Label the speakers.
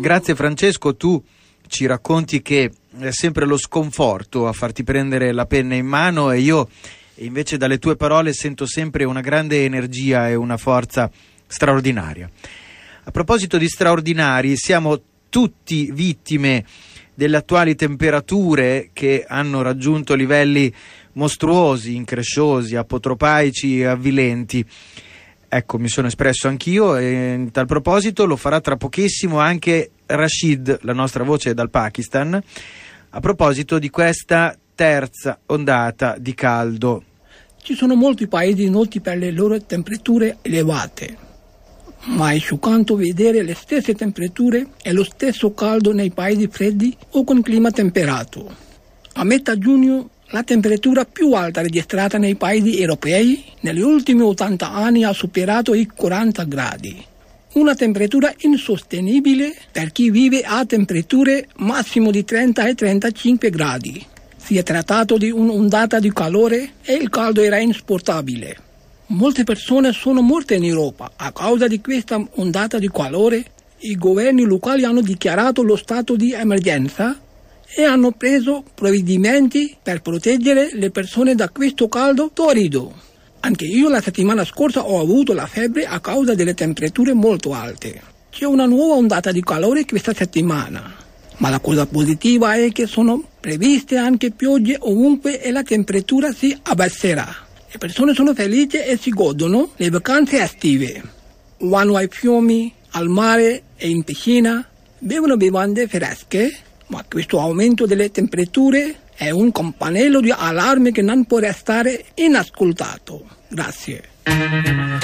Speaker 1: Grazie Francesco, tu ci racconti che è sempre lo sconforto a farti prendere la penna in mano, e io invece dalle tue parole sento sempre una grande energia e una forza straordinaria. A proposito di straordinari, siamo tutti vittime delle attuali temperature che hanno raggiunto livelli mostruosi, incresciosi, apotropaici e avvilenti. Ecco, mi sono espresso anch'io e in tal proposito lo farà tra pochissimo anche Rashid, la nostra voce dal Pakistan, a proposito di questa terza ondata di caldo.
Speaker 2: Ci sono molti paesi noti per le loro temperature elevate, ma è scioccante vedere le stesse temperature e lo stesso caldo nei paesi freddi o con clima temperato. A metà giugno la temperatura più alta registrata nei paesi europei negli ultimi 80 anni ha superato i 40 gradi. Una temperatura insostenibile per chi vive a temperature massimo di 30 e 35 gradi. Si è trattato di un'ondata di calore e il caldo era insopportabile. Molte persone sono morte in Europa a causa di questa ondata di calore. I governi locali hanno dichiarato lo stato di emergenza e hanno preso provvedimenti per proteggere le persone da questo caldo torrido. Anche io la settimana scorsa ho avuto la febbre a causa delle temperature molto alte. C'è una nuova ondata di calore questa settimana, ma la cosa positiva è che sono previste anche piogge ovunque e la temperatura si abbasserà. Le persone sono felici e si godono le vacanze estive. Vanno ai fiumi, al mare e in piscina, bevono bevande fresche, ma questo aumento delle temperature è un campanello di allarme che non può restare inascoltato. Grazie.